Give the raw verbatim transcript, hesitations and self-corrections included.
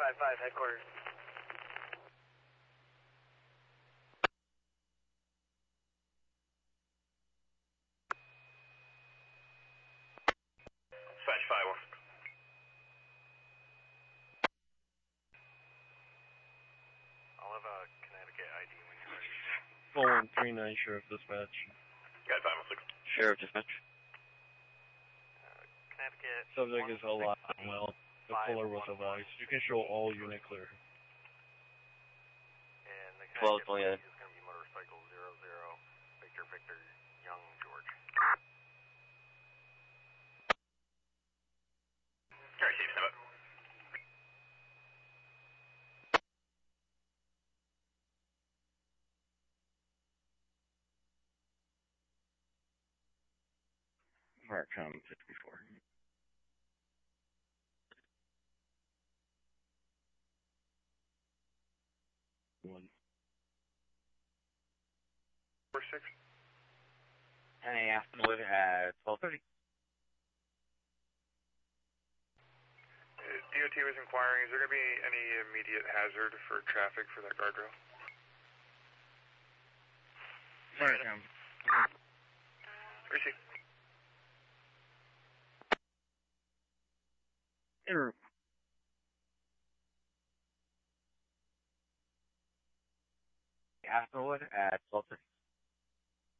five five, headquarters. Dispatch five one. I'll have a Connecticut I D when you're ready. four one three nine, Sheriff Dispatch. Got five one six. Sheriff Dispatch. Uh, Connecticut. Subject is alive and well. The caller was advised. You can show all unit clear. And the twelve Connecticut twenty-nine. is going to be motorcycle zero zero, Victor Victor, Young George. Carry safe, stand up. Marcom fifty-four. One. Four six. ten A Afternoon at twelve thirty. D O T was inquiring, is there going to be any immediate hazard for traffic for that guardrail? Marcom. Receive. Inter. Afternoon at twelve thirty.